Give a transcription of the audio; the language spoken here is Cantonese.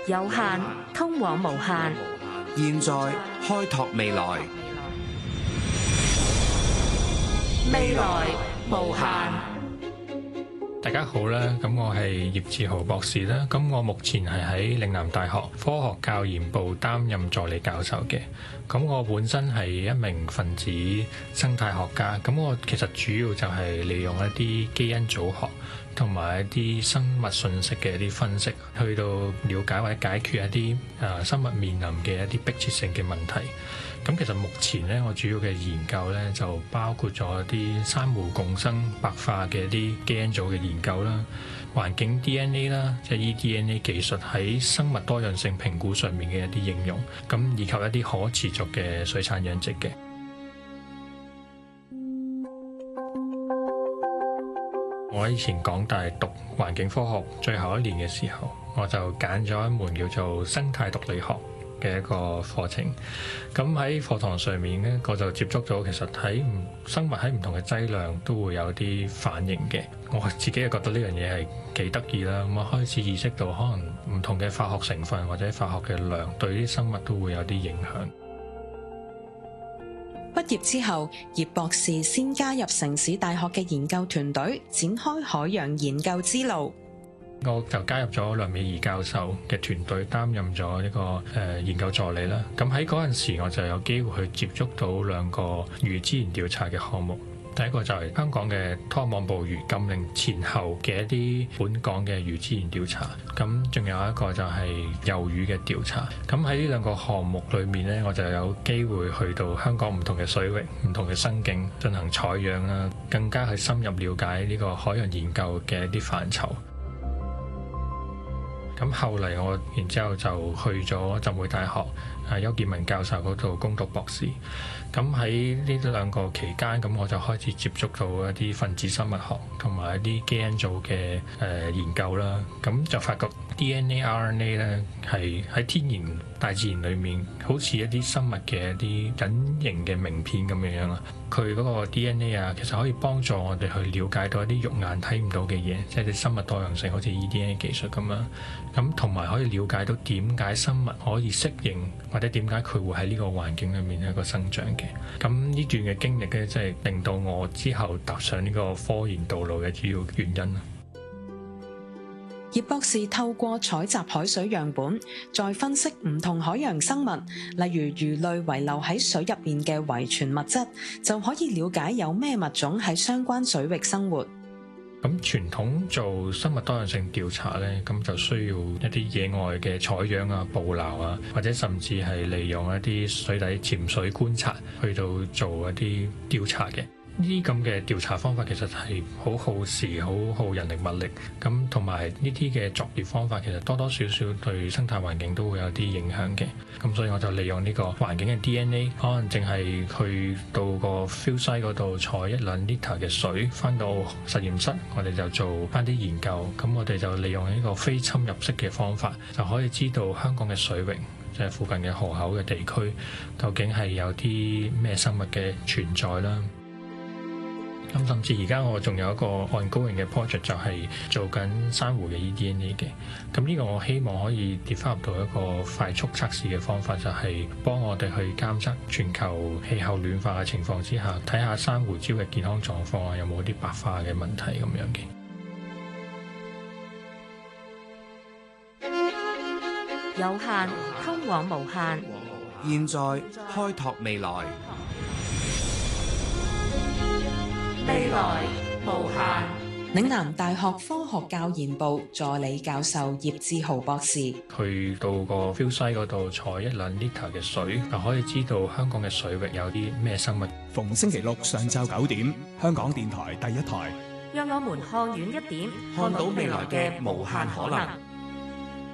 有限通往無限， 現在開拓未來， 未來無限。 大家好啦，咁我係葉志豪博士啦，咁我目前係喺嶺南大學科學教研部擔任助理教授嘅。咁我本身係一名分子生態學家，咁我其實主要就係利用一啲基因組學同埋一啲生物信息嘅一啲分析，去到了解或者解決一啲生物面臨嘅一啲迫切性嘅問題。咁其實目前咧，我主要嘅研究咧就包括咗一啲珊瑚共生白化嘅一啲基因組嘅研究啦，環境 DNA 啦，即係 eDNA 技術喺生物多樣性評估上面嘅一啲應用，咁以及一啲可持續嘅水產養殖嘅。我以前港大讀環境科學最後一年嘅時候，我就揀咗一門叫做生態毒理學嘅一個課程。咁喺課堂上面咧，我就接觸到其實喺生物喺唔同嘅劑量都會有啲反應嘅。我自己又覺得呢樣嘢係幾得意啦。咁我開始意識到可能唔同嘅化學成分或者化學嘅量對啲生物都會有啲影響。 畢業之後，葉博士先加入城市大學嘅研究團隊，展開海洋研究之路。 我就加入咗梁美儀教授嘅團隊，擔任咗呢個研究助理啦。咁喺嗰陣時，我就有機會去接觸到兩個魚資源調查嘅項目。第一個就係香港嘅拖網捕魚禁令前後嘅一啲本港嘅魚資源調查，咁仲有一個就係魷魚嘅調查。咁喺呢兩個項目裏面呢，我就有機會去到香港唔同嘅水域、唔同嘅生境進行採樣啦，更加去深入了解呢個海洋研究嘅一啲範疇。咁後嚟我然之後就去咗浸會大學邱建文教授嗰度攻讀博士。咁喺呢兩個期間，咁我就開始接觸到一啲分子生物學同埋一啲基因組嘅研究啦。咁就發覺 DNA、RNA 咧係喺天然大自然裏面，好似一啲生物嘅一啲隱形嘅名片咁樣啊。佢嗰個 DNA 啊，其實可以幫助我哋去了解到一啲肉眼睇唔到嘅嘢，即係啲生物多樣性，好似 eDNA 技術咁樣。咁同埋可以了解到點解生物可以適應，或者點解佢會喺呢個環境裏面一個生長嘅。咁呢段嘅經歷咧，即係令到我之後踏上呢個科研道路嘅主要原因。 葉博士透過採集海水樣本，再分析唔同海洋生物，例如魚類遺留喺水入面嘅遺傳物質，就可以了解有咩物種喺相關水域生活。 咁傳統做生物多樣性調查咧，咁就需要一啲野外嘅採樣啊、捕撈啊，或者甚至係利用一啲水底潛水觀察去到做一啲調查嘅。呢啲咁嘅調查方法其實係好耗時、好耗人力物力，咁同埋呢啲嘅作業方法其實多多少少對生態環境都會有啲影響嘅。咁所以我就利用呢個環境嘅 DNA， 可能淨係去到個 field site 嗰度採1-2 liter 嘅水，翻到實驗室我哋就做翻啲研究。咁我哋就利用呢個非侵入式嘅方法，就可以知道香港嘅水域，即係附近嘅河口嘅地區，究竟係有啲咩生物嘅存在啦。咁甚至而家我仲有一個 ongoing 嘅 project， 就係做緊珊瑚嘅 eDNA 嘅。咁呢個我希望可以 develop 到一個快速測試嘅方法，就係幫我哋去監測全球氣候暖化嘅情況之下，睇下珊瑚礁嘅健康狀況啊，有冇啲白化嘅問題咁樣嘅。有限通往無限， 現在開拓未來。 未來無限。 嶺南大學科學教研部助理教授葉志豪博士， 去到個 field site 嗰度採1-2 liter 嘅水，就可以知道香港嘅水域有啲咩生物。 逢星期六上晝9點，香港電台第一台， 讓我們看遠一點， 看到未來嘅無限可能。